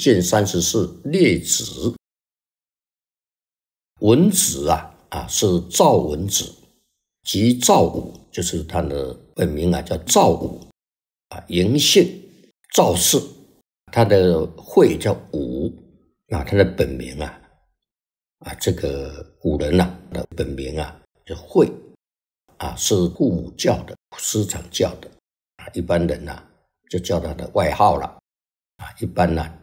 建34列子。文子是赵文子，即赵武，就是他的本名叫赵武嬴姓赵氏，他的讳叫武他的本名这个古人的本名叫讳是父母叫的，师长叫的一般人就叫他的外号了一般